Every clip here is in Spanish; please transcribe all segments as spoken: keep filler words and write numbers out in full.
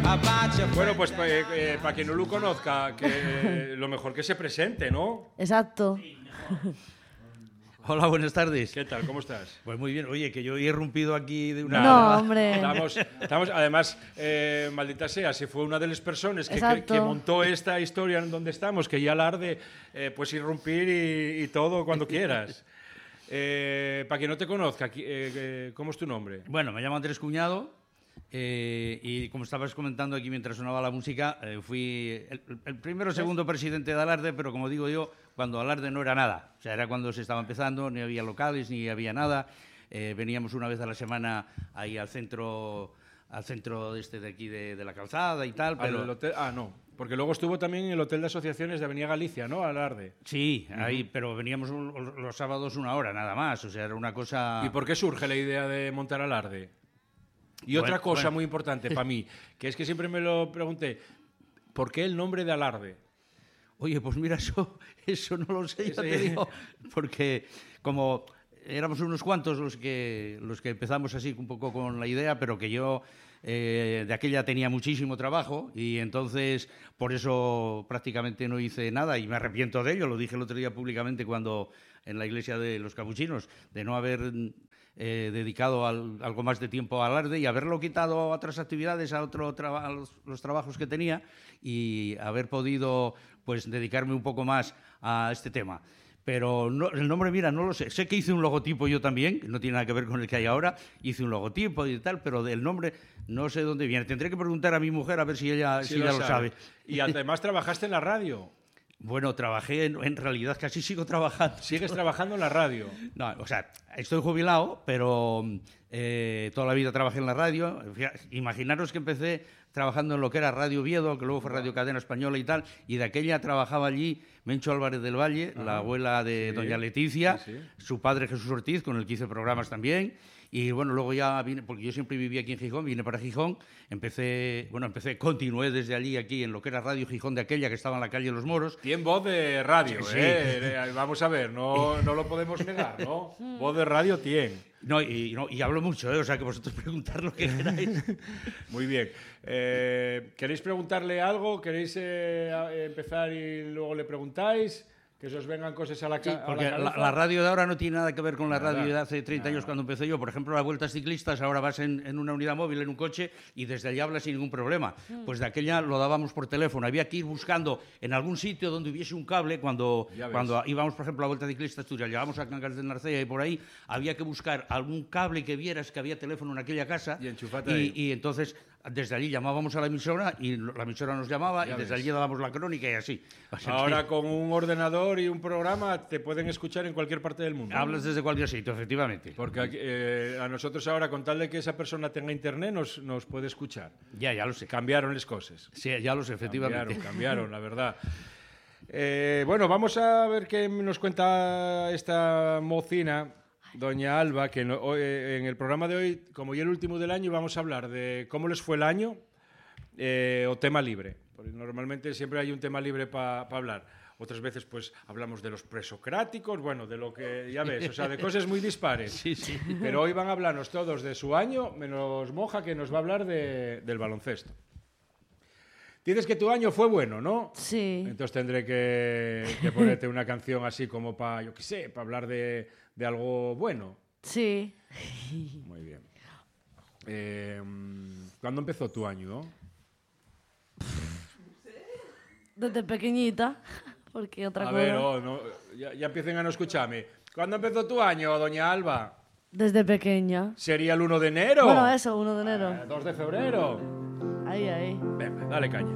Bueno, pues para eh, eh, pa quien no lo conozca, que lo mejor que se presente, ¿no? Exacto. Hola, buenas tardes. ¿Qué tal? ¿Cómo estás? Pues muy bien. Oye, que yo he irrumpido aquí de una... No, hombre. Estamos, estamos además, eh, maldita sea, si fue una de las personas que, que, Exacto. que montó esta historia en donde estamos, que ya alarde, eh, pues irrumpir y, y todo cuando quieras. Eh, para quien no te conozca, eh, eh, ¿cómo es tu nombre? Bueno, me llamo Andrés Cuñado eh, y como estabas comentando aquí mientras sonaba la música, eh, fui el, el primero o segundo presidente de Alarde, pero como digo yo, cuando Alarde no era nada. O sea, era cuando se estaba empezando, ni había locales, ni había nada. Eh, veníamos una vez a la semana ahí al centro, al centro este de aquí de, de la calzada y tal. Pero... Al hotel, ah, no, porque luego estuvo también en el Hotel de Asociaciones de Avenida Galicia, ¿no? Alarde. Sí, uh-huh. Ahí, pero veníamos un, los sábados una hora nada más. O sea, era una cosa... ¿Y por qué surge la idea de montar Alarde? Y bueno, otra cosa bueno. muy importante para mí, que es que siempre me lo pregunté, ¿por qué el nombre de Alarde? Oye, pues mira, eso, eso no lo sé, ya te digo, porque como éramos unos cuantos los que, los que empezamos así un poco con la idea, pero que yo eh, de aquella tenía muchísimo trabajo y entonces por eso prácticamente no hice nada y me arrepiento de ello, lo dije el otro día públicamente cuando en la iglesia de los capuchinos, de no haber... Eh, dedicado al, algo más de tiempo a Alarde y haberlo quitado a otras actividades, a, otro traba, a los, los trabajos que tenía y haber podido pues dedicarme un poco más a este tema. Pero no, el nombre, mira, no lo sé. Sé que hice un logotipo yo también, no tiene nada que ver con el que hay ahora. Hice un logotipo y tal, pero del nombre no sé dónde viene. Tendré que preguntar a mi mujer a ver si ella, sí si lo, ella sabe. lo sabe. Y además trabajaste en la radio. Bueno, trabajé, en, en realidad casi sigo trabajando. ¿Sigues trabajando en la radio? No, o sea, estoy jubilado, pero eh, toda la vida trabajé en la radio. Imaginaros que empecé trabajando en lo que era Radio Oviedo, que luego fue Radio Cadena Española y tal, y de aquella trabajaba allí Mencho Álvarez del Valle, ah, la abuela de sí, doña Leticia, sí, sí. Su padre Jesús Ortiz, con el que hice programas también. Y bueno, luego ya vine, porque yo siempre viví aquí en Gijón, vine para Gijón, empecé, bueno, empecé, continué desde allí aquí en lo que era Radio Gijón de aquella, que estaba en la calle Los Moros. Tiene voz de radio, sí. ¿eh? Vamos a ver, no, no lo podemos negar, ¿no? Voz de radio tiene. No, y, no, y hablo mucho, ¿eh? O sea, que vosotros preguntar lo que queráis. Muy bien. Eh, ¿Queréis preguntarle algo? ¿Queréis eh, empezar y luego le preguntáis? Que se os vengan cosas a la, ca- sí, porque a la cabeza. La, la radio de ahora no tiene nada que ver con la nada, radio de hace treinta nada. años cuando empecé yo. Por ejemplo, las vueltas ciclistas, ahora vas en, en una unidad móvil, en un coche, y desde allí hablas sin ningún problema. Mm. Pues de aquella lo dábamos por teléfono. Había que ir buscando en algún sitio donde hubiese un cable. Cuando, cuando íbamos, por ejemplo, a la vuelta ciclista Asturias, llegábamos a Cangas de Narcea y por ahí, había que buscar algún cable que vieras que había teléfono en aquella casa. Y enchufate y, ahí. y entonces... Desde allí llamábamos a la emisora y la emisora nos llamaba ya y desde ves. Allí dábamos la crónica y así. O sea, ahora que... con un ordenador y un programa te pueden escuchar en cualquier parte del mundo. Hablas desde cualquier sitio, efectivamente. Porque eh, a nosotros ahora, con tal de que esa persona tenga internet, nos, nos puede escuchar. Ya, ya lo sé. Cambiaron las cosas. Sí, ya lo sé, efectivamente. Cambiaron, cambiaron, la verdad. Eh, bueno, vamos a ver qué nos cuenta esta mocina. Doña Alba, que no, eh, en el programa de hoy, como ya el último del año, vamos a hablar de cómo les fue el año eh, o tema libre. Porque normalmente siempre hay un tema libre para pa hablar. Otras veces, pues, hablamos de los presocráticos, bueno, de lo que, ya ves, o sea, de cosas muy dispares. Sí, sí. Pero hoy van a hablarnos todos de su año, menos Moja, que nos va a hablar de, del baloncesto. Dices que tu año fue bueno, ¿no? Sí. Entonces tendré que, que ponerte una canción así como para, yo qué sé, para hablar de... de algo bueno. Sí. Muy bien. Eh, ¿Cuándo empezó tu año? Desde pequeñita, porque otra a cosa... ver, oh, no, ya, ya empiecen a no escucharme. ¿Cuándo empezó tu año, doña Alba? Desde pequeña. ¿Sería el uno de enero? Bueno, eso, uno de enero. Eh, dos de febrero. Ahí, ahí. Venga, dale caña.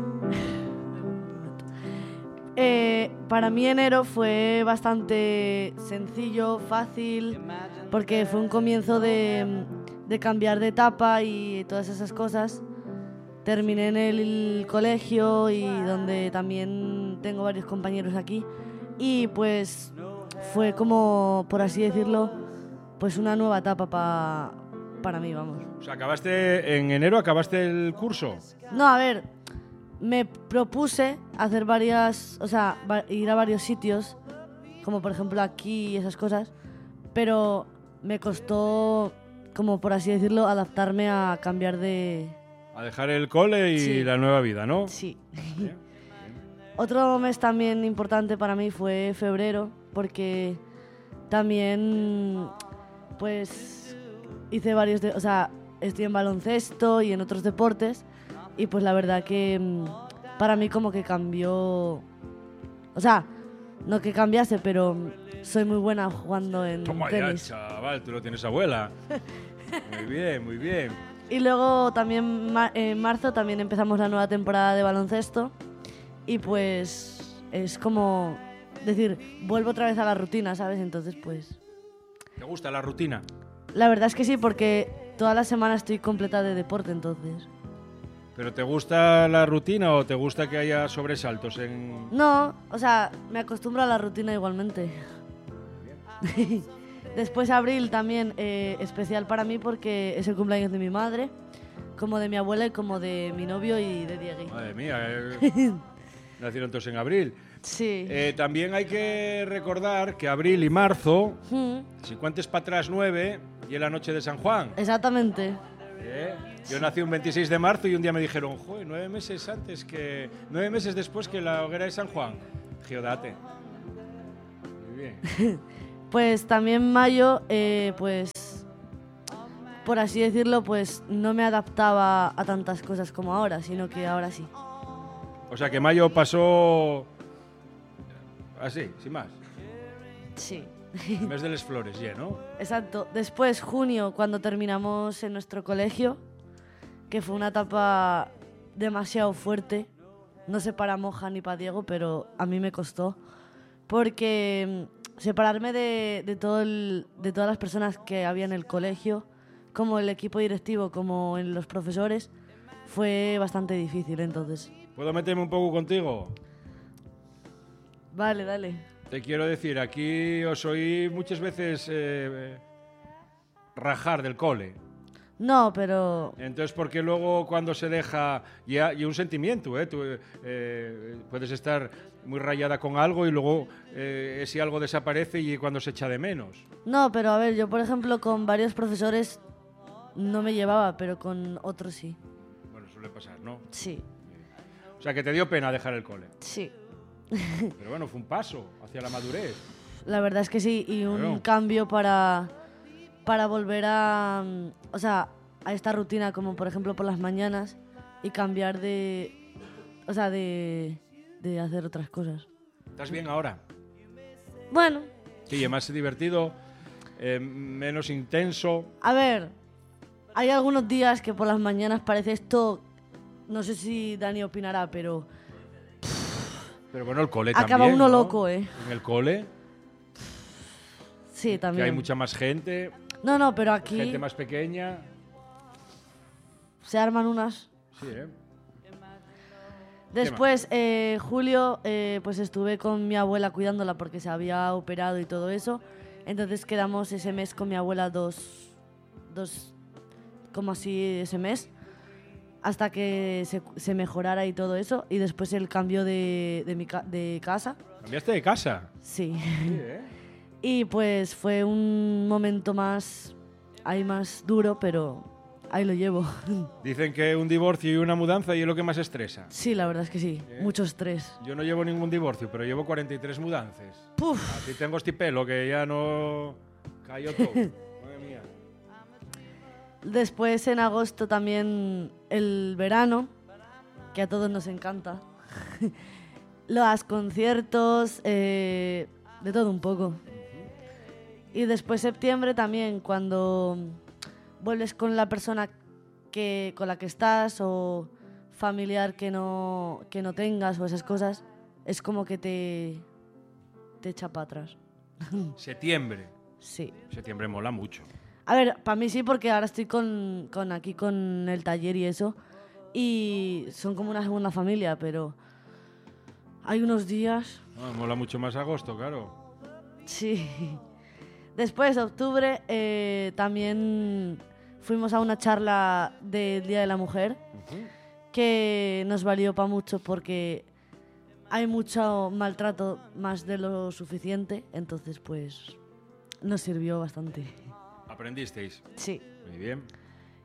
Eh, para mí enero fue bastante sencillo, fácil, porque fue un comienzo de, de cambiar de etapa y todas esas cosas. Terminé en el colegio y donde también tengo varios compañeros aquí y pues fue como, por así decirlo, pues una nueva etapa pa, para mí, vamos. O sea, acabaste en enero, acabaste el curso. No, a ver... Me propuse hacer varias, o sea, ir a varios sitios, como por ejemplo aquí y esas cosas, pero me costó, como por así decirlo, adaptarme a cambiar de, A dejar el cole y Sí. la nueva vida, ¿no? Sí. Bien. Otro mes también importante para mí fue febrero, porque también, pues, hice varios, de, o sea, estoy en baloncesto y en otros deportes, y pues la verdad que mm, para mí como que cambió, o sea, no que cambiase, pero mm, soy muy buena jugando en Toma ya, tenis. chaval, tú lo tienes abuela. Muy bien, muy bien. Y luego también ma- en marzo también empezamos la nueva temporada de baloncesto, y pues es como decir, vuelvo otra vez a la rutina, ¿sabes? Entonces pues ¿Te gusta la rutina? la verdad es que sí, porque toda la semana estoy completa de deporte, entonces. ¿Pero te gusta la rutina o te gusta que haya sobresaltos en...? No, o sea, me acostumbro a la rutina igualmente. Después abril también eh, especial para mí porque es el cumpleaños de mi madre, como de mi abuela y como de mi novio y de Diegui. Madre mía, eh, nacieron todos en abril. Sí. Eh, también hay que recordar que abril y marzo, Mm, si cuentes para atrás nueve, y es la noche de San Juan. exactamente. ¿Eh? Yo nací un veintiséis de marzo y un día me dijeron, joder, nueve meses antes que... Nueve meses después que la hoguera de San Juan. Giodate. Muy bien. Pues también mayo, eh, pues, por así decirlo, pues no me adaptaba a tantas cosas como ahora, sino que ahora sí. O sea que mayo pasó... Así, sin más. Sí. El mes de las flores, ya, ¿no? Exacto. Después, junio, cuando terminamos en nuestro colegio, que fue una etapa demasiado fuerte. No sé para Moja ni para Diego, pero a mí me costó. Porque mm, separarme de, de, todo el- de todas las personas que había en el colegio, como el equipo directivo, como en los profesores, fue bastante difícil. Entonces, ¿Puedo meterme un poco contigo? vale, dale. Te quiero decir, aquí os oí muchas veces eh, rajar del cole. No, pero Entonces, porque luego cuando se deja, y, ha- y un sentimiento, ¿eh? Tú eh, puedes estar muy rayada con algo y luego eh, ese algo desaparece y cuando se echa de menos. No, pero a ver, yo por ejemplo con varios profesores no me llevaba, pero con otros sí. Bueno, suele pasar, ¿no? Sí, O sea, que te dio pena dejar el cole. sí. Pero bueno, fue un paso hacia la madurez. La verdad es que sí, y un Claro. cambio para, para volver a, mm, o sea, a esta rutina, como por ejemplo por las mañanas, y cambiar de, o sea, de, de hacer otras cosas. ¿Estás bien ahora? Bueno, Sí, es más divertido, eh, menos intenso. a ver, hay algunos días que por las mañanas parece esto, no sé si Dani opinará, pero Pero bueno, el cole acaba también, uno ¿no? loco, ¿eh? En el cole, Sí, que también. hay mucha más gente, No, no, pero aquí gente más pequeña. se arman unas. Sí, ¿eh? Después, eh, julio, eh, pues estuve con mi abuela cuidándola porque se había operado y todo eso. Entonces quedamos ese mes con mi abuela dos, dos como así ese mes, hasta que se, se mejorara y todo eso. Y después el cambio de, de, mi ca- de casa. ¿Cambiaste de casa? Sí. Sí, ¿eh? Y pues fue un momento más, ahí más duro, pero ahí lo llevo. Dicen que un divorcio y una mudanza y es lo que más estresa. Sí, la verdad es que sí. ¿Eh? Mucho estrés. Yo no llevo ningún divorcio, pero llevo cuarenta y tres mudanzas. Puf. Así tengo este pelo que ya no cayó todo. Madre mía. Después en agosto también el verano, que a todos nos encanta. Los conciertos, eh, de todo un poco. Y después septiembre también, cuando vuelves con la persona que, con la que estás o familiar que no, que no tengas o esas cosas, es como que te, te echa para atrás. Septiembre. Sí. Septiembre mola mucho. A ver, para mí sí, porque ahora estoy con, con aquí con el taller y eso. Y son como una segunda familia, pero hay unos días. No, mola mucho más agosto, claro. Sí. Después, octubre, eh, también fuimos a una charla del Día de la Mujer Ujú. que nos valió para mucho porque hay mucho maltrato más de lo suficiente. Entonces, pues, nos sirvió bastante. ¿Aprendisteis? Sí. Muy bien.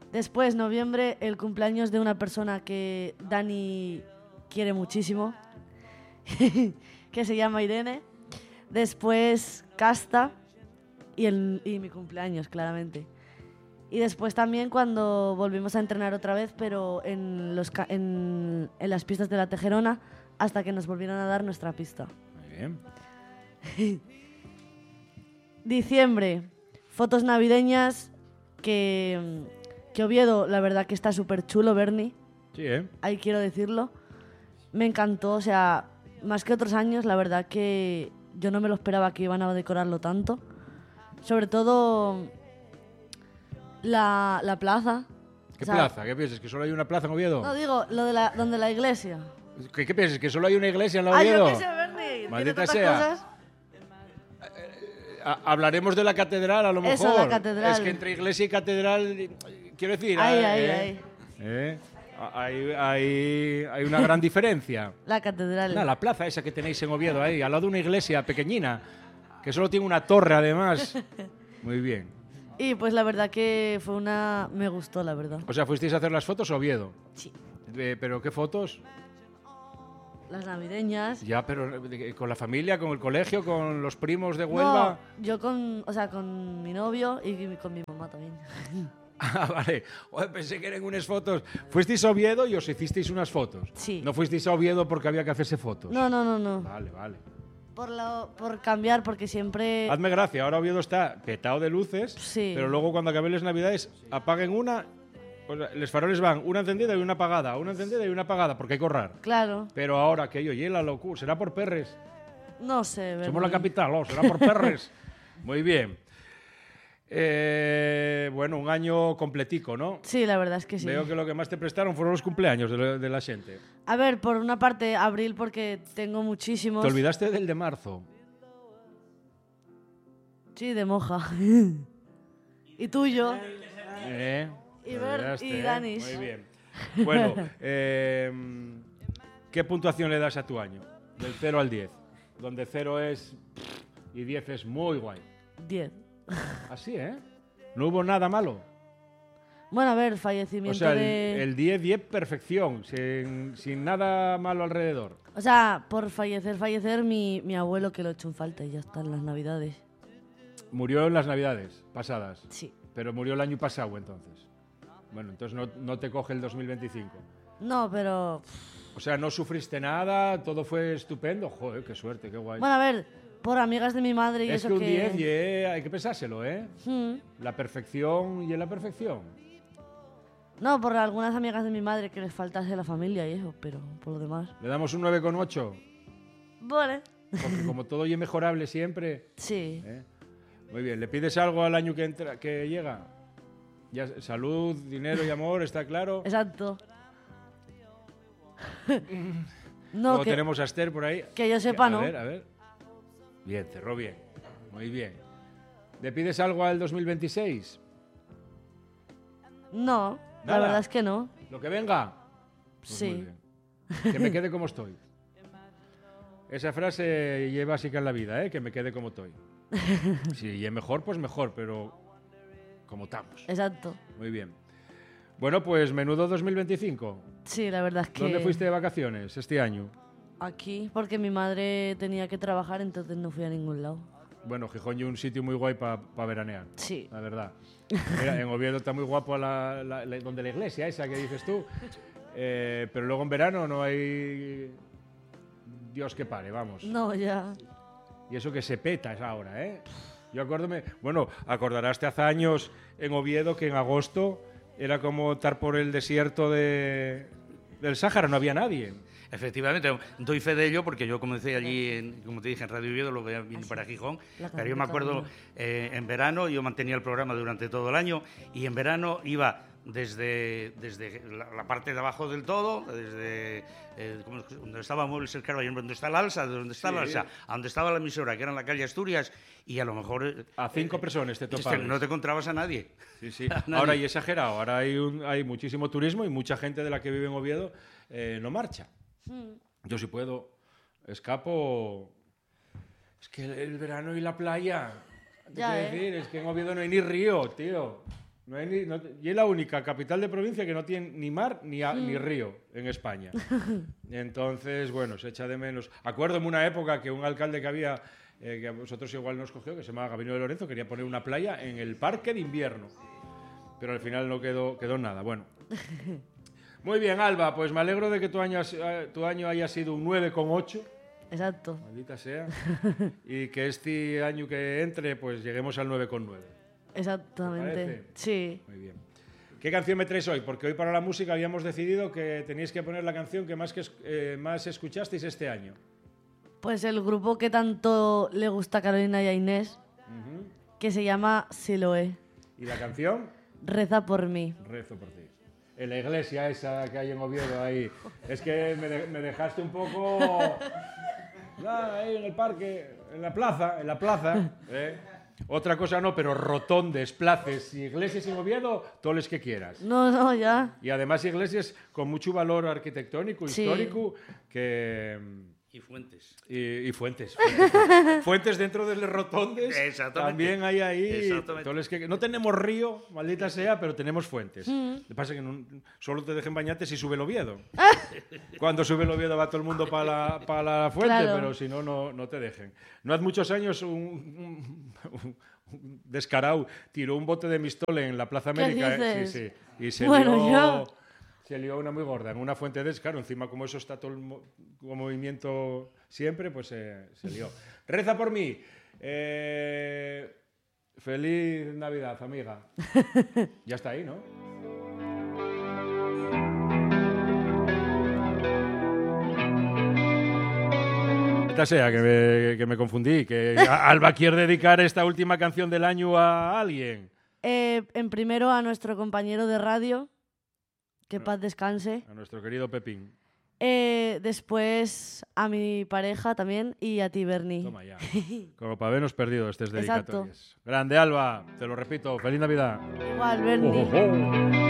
Después, noviembre, el cumpleaños de una persona que Dani quiere muchísimo, que se llama Irene. Después, Casta y, el, y mi cumpleaños, claramente. Y después también cuando volvimos a entrenar otra vez, pero en, los, en, en las pistas de la Tejerona, hasta que nos volvieran a dar nuestra pista. Muy bien. Diciembre, fotos navideñas que, que Oviedo, la verdad que está súper chulo, Bernie. Sí, ¿eh? Ahí quiero decirlo. Me encantó, o sea, más que otros años, la verdad que yo no me lo esperaba que iban a decorarlo tanto. Sobre todo la, la plaza. ¿Qué o sea, plaza? ¿Qué piensas? ¿Que solo hay una plaza en Oviedo? No, digo, lo de la, donde la iglesia. ¿Qué, qué piensas? ¿Que solo hay una iglesia en la Ah, Oviedo? yo qué sé, Bernie. Tiene Maldita tantas sea. cosas. Ha- Hablaremos de la catedral, a lo mejor. Eso, la catedral. Es que entre iglesia y catedral, quiero decir... Ahí, eh, ahí, eh, ahí. eh, hay, hay, hay una gran diferencia. La catedral. No, la plaza esa que tenéis en Oviedo, ahí, al lado de una iglesia pequeñina, que solo tiene una torre, además. Muy bien. Y pues la verdad que fue una... Me gustó, la verdad. O sea, ¿fuisteis a hacer las fotos a Oviedo? Sí. Eh, ¿Pero qué fotos? Las navideñas. Ya, pero eh, ¿con la familia, con el colegio, con los primos de Huelva? No, yo con, o sea, con mi novio y con mi mamá también. Ah, vale. Joder, pensé que eran unas fotos. ¿Fuisteis a Oviedo y os hicisteis unas fotos? Sí. ¿No fuisteis a Oviedo porque había que hacerse fotos? No, no, no, no. Vale, vale. Por, lo, por cambiar, porque siempre... Hazme gracia, ahora Oviedo está petado de luces, Sí. pero luego cuando acaben las navidades apaguen una, pues los faroles van una encendida y una apagada, una encendida y una apagada, porque hay que ahorrar. Claro. Pero ahora que yo, oye, la locura, será por perres. No sé, Somos Bernie. la capital, ¿o? Será por perres. Muy bien. Eh, bueno, un año completico, ¿no? Sí, la verdad es que sí. Veo que lo que más te prestaron fueron los cumpleaños de, lo- de la gente. A ver, por una parte, abril, porque tengo muchísimos... Te olvidaste del de marzo. Sí, de moja. Y tuyo. Eh, Y te Bert olvidaste, y ¿eh? Danis. Muy bien. Bueno, eh, ¿qué puntuación le das a tu año? Del cero al diez. Donde cero es y diez es muy guay. diez. Así, ¿eh? No hubo nada malo. Bueno, a ver, O fallecimiento sea, el, de... el diez, diez, perfección, sin, sin nada malo alrededor. O sea, por fallecer, fallecer, mi, mi abuelo que lo he hecho en falta y ya está en las navidades. Murió en las navidades pasadas, Sí. pero murió el año pasado entonces. Bueno, entonces no, no te coge el dos mil veinticinco. No, pero... O sea, no sufriste nada, todo fue estupendo. Joder, qué suerte, qué guay. Bueno, a ver, por amigas de mi madre y es eso que un que... diez, yeah, hay que pensárselo, ¿eh? Hmm. La perfección y en la perfección. No, por algunas amigas de mi madre que les faltase la familia y eso, pero por lo demás... Le damos un nueve coma ocho, Vale. porque como todo y es mejorable siempre. Sí. ¿eh? Muy bien, ¿le pides algo al año que, entra, que llega? Ya, salud, dinero y amor, ¿está claro? Exacto. No, Luego que, tenemos a Esther por ahí. que yo sepa, a no. ver, a ver. Bien, cerró bien. Muy bien. ¿Le pides algo al dos mil veintiséis? No, la Nada. verdad es que no. ¿Lo que venga? Pues Sí. muy bien. Que me quede como estoy. Esa frase y es básica en la vida, ¿eh? Que me quede como estoy. Si es mejor, pues mejor, pero como estamos. Exacto. Muy bien. Bueno, pues menudo dos mil veinticinco. Sí, la verdad es que... ¿Dónde fuiste de vacaciones este año? Aquí, porque mi madre tenía que trabajar, entonces no fui a ningún lado. Bueno, Gijón es un sitio muy guay para veranear. Sí. La verdad. Mira, en Oviedo está muy guapo la, la- la- donde la iglesia esa que dices tú. Eh, pero luego en verano no hay Dios que pare, vamos. No, ya. Y eso que se peta es ahora, ¿eh? Yo acuérdome, bueno, acordarás hace años en Oviedo que en agosto era como estar por el desierto de, del Sáhara, no había nadie. Efectivamente, doy fe de ello porque yo comencé allí, en, como te dije, en Radio Oviedo, luego vine para Gijón. La Pero yo me acuerdo, Carmelita eh, en verano, yo mantenía el programa durante todo el año y en verano iba desde, desde la, la parte de abajo del todo, desde eh, ¿cómo es? Donde estaba Muebles El Carballo, donde está el Alsa, de donde está Sí. la Alsa, a donde estaba la emisora, que era en la calle Asturias, y a lo mejor... eh, A cinco personas te este, topabas. no te encontrabas a nadie. Sí, sí. A nadie. Ahora hay exagerado, ahora hay, un- hay muchísimo turismo y mucha gente de la que vive en Oviedo eh, no marcha. Yo si puedo, escapo. Es que el, el verano y la playa. ¿Qué Ya, quiero ¿eh? decir? Es que en Oviedo no hay ni río, tío. No hay ni, no, y es la única capital de provincia que no tiene ni mar ni, a, ni río en España. Entonces, bueno, se echa de menos. Acuérdome una época que un alcalde que había, eh, que a vosotros igual nos cogió, que se llamaba Gabino de Lorenzo, quería poner una playa en el parque de invierno. Pero al final no quedó, quedó nada. Bueno. Muy bien, Alba, pues me alegro de que tu año, tu año haya sido un nueve coma ocho. Exacto. Maldita sea. Y que este año que entre, pues lleguemos al nueve coma nueve. Exactamente. Sí. Muy bien. ¿Qué canción me traes hoy? Porque hoy para la música habíamos decidido que teníais que poner la canción que más, que, eh, más escuchasteis este año. Pues el grupo que tanto le gusta a Carolina y a Inés, uh-huh. que se llama Siloé. ¿Y la canción? Reza por mí. Rezo por ti. En la iglesia esa que hay en Oviedo ahí. Es que me, de, me dejaste un poco... Ah, ahí en el parque, en la plaza, en la plaza. ¿eh? Otra cosa no, pero rotondes, places, iglesias en Oviedo, todos los que quieras. No, no, ya. Y además iglesias con mucho valor arquitectónico, sí. histórico, que... Y fuentes. Y, y fuentes. Fuentes, fuentes dentro de los rotondes. Exactamente. También hay ahí... Todos los que, no tenemos río, maldita sea, pero tenemos fuentes. Mm. Lo que pasa es que no, solo te dejen bañarte si sube el Oviedo. Cuando sube el Oviedo va todo el mundo para la, pa la fuente, claro. pero si no, no, no te dejen. No hace muchos años un, un, un, un descarado tiró un bote de Mistole en la Plaza América. ¿Qué dices? Eh, sí, sí. Y se bueno, lió, yo... se lió una muy gorda. En una fuente de descaro, encima como eso está todo el mo movimiento siempre, pues eh, se lió. Reza por mí. Eh, feliz Navidad, amiga. Ya está ahí, ¿no? Sea que me, que me confundí, que Alba quiere dedicar esta última canción del año a alguien. Eh, en primero a nuestro compañero de radio, que paz descanse. A nuestro querido Pepín. Eh, después a mi pareja también y a ti, Bernie. Toma ya. Como para habernos perdido estas dedicatorias. Grande, Alba, te lo repito, feliz Navidad. Igual, Bernie. Oh, oh, oh.